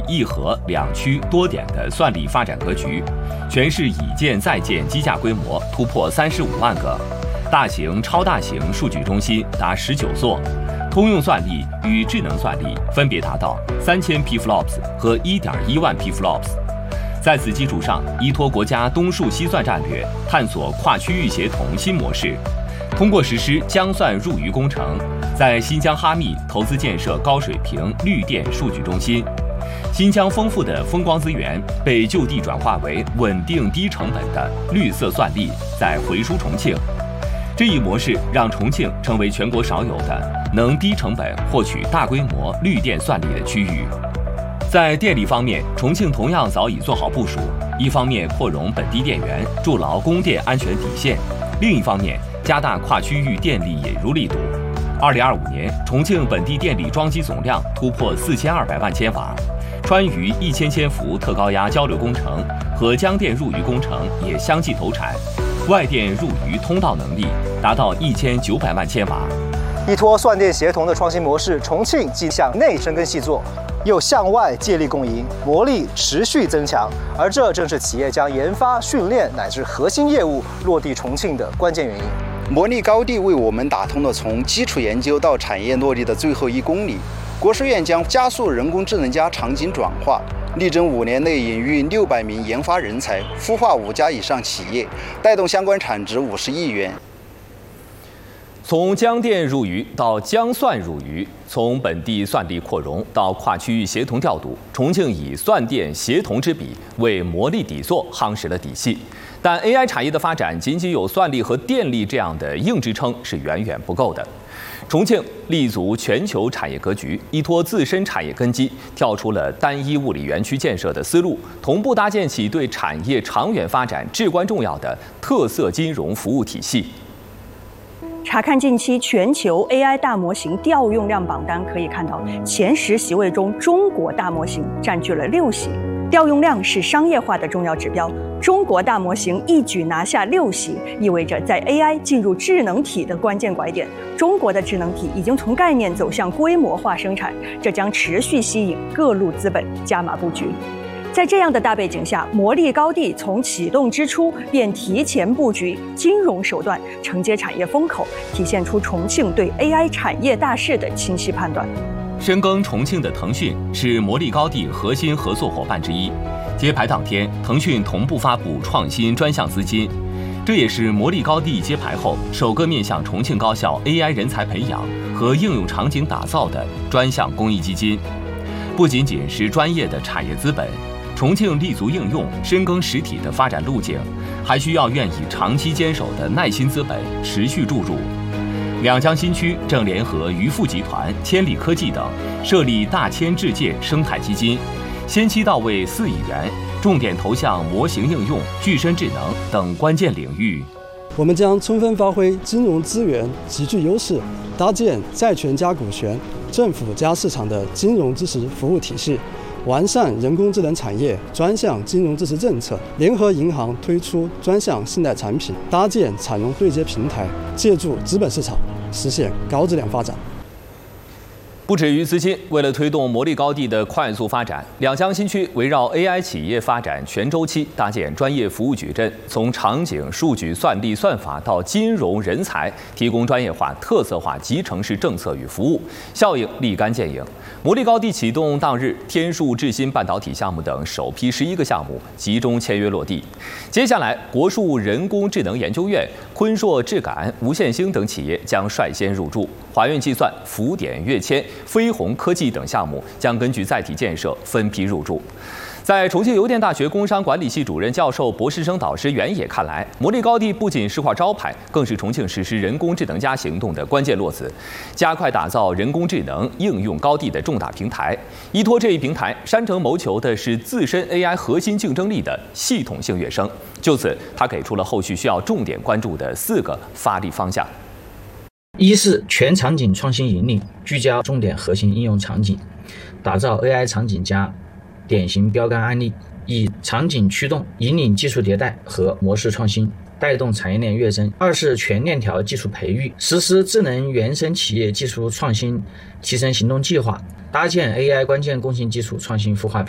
一核两区多点的算力发展格局，全市已建在建机架规模突破35万个，大型、超大型数据中心达19座，通用算力与智能算力分别达到3000 PFLOPS 和1.1万 PFLOPS。在此基础上，依托国家东数西算战略，探索跨区域协同新模式。通过实施疆算入渝工程，在新疆哈密投资建设高水平绿电数据中心。新疆丰富的风光资源被就地转化为稳定低成本的绿色算力，再回输重庆。这一模式让重庆成为全国少有的能低成本获取大规模绿电算力的区域。在电力方面，重庆同样早已做好部署，一方面扩容本地电源，筑牢供电安全底线；另一方面，加大跨区域电力引入力度。2025年，重庆本地电力装机总量突破4200万千瓦，川渝1000千伏特高压交流工程和江电入渝工程也相继投产，外电入渝通道能力达到1900万千瓦。 依托算电协同的创新模式，重庆既向内深耕细作，又向外借力共赢，魔力持续增强。而这正是企业将研发、训练乃至核心业务落地重庆的关键原因。 魔力高地为我们打通了从基础研究到产业落地的最后1公里。国师院将加速人工智能加场景转化，力争5年内引入600名研发人才，孵化5家以上企业，带动相关产值50亿元。 从江电入渝到江算入渝，从本地算力扩容到跨区域协同调度，重庆以算电协同之笔为魔力底座夯实了底气。但 AI 产业的发展仅仅有算力和电力这样的硬支撑是远远不够的。重庆立足全球产业格局，依托自身产业根基，跳出了单一物理园区建设的思路，同步搭建起对产业长远发展至关重要的特色金融服务体系。 查看近期全球 AI 大模型调用量榜单，可以看到前10席位中，中国大模型占据了6席。调用量是商业化的重要指标，中国大模型一举拿下6席，意味着在 AI 进入智能体的关键拐点，中国的智能体已经从概念走向规模化生产，这将持续吸引各路资本加码布局。在这样的大背景下，魔力高地从启动之初便提前布局金融手段，承接产业风口，体现出重庆对 AI 产业大势的清晰判断。 深耕重庆的腾讯是魔力高地核心合作伙伴之一。揭牌当天，腾讯同步发布创新专项资金，这也是魔力高地揭牌后首个面向重庆高校 AI 人才培养和应用场景打造的专项公益基金。不仅仅是专业的产业资本，重庆立足应用、深耕实体的发展路径，还需要愿意长期坚守的耐心资本持续注入。两江新区正联合渔富集团、千里科技等设立大千智界生态基金，先期到位4亿元，重点投向模型应用、具身智能等关键领域。 我们将充分发挥金融资源极具优势，搭建债权加股权、政府加市场的金融支持服务体系，完善人工智能产业专项金融支持政策，联合银行推出专项信贷产品，搭建产融对接平台，借助资本市场实现高质量发展。 不止于资金，为了推动魔力高地的快速发展，两江新区围绕 AI 企业发展全周期搭建专业服务矩阵，从场景、数据、算力、算法到金融人才，提供专业化、特色化集成式政策与服务，效应立竿见影。魔力高地启动当日，天数智新半导体项目等首批11个项目集中签约落地。接下来，国树人工智能研究院、昆硕智感、无线星等企业将率先入驻，华苑计算、福典跃迁、飞鸿科技等项目将根据载体建设分批入驻。在重庆邮电大学工商管理系主任教授、博士生导师袁野看来，魔力高地不仅是块招牌，更是重庆实施人工智能加行动的关键落子，加快打造人工智能应用高地的重大平台。依托这一平台，山城谋求的是自身 AI 核心竞争力的系统性跃升。就此，他给出了后续需要重点关注的4个发力方向。 一是全场景创新引领，聚焦重点核心应用场景，打造 AI 场景加典型标杆案例，以场景驱动引领技术迭代和模式创新，带动产业链跃升。二是全链条技术培育，实施智能原生企业技术创新提升行动计划，搭建 AI 关键共性技术创新孵化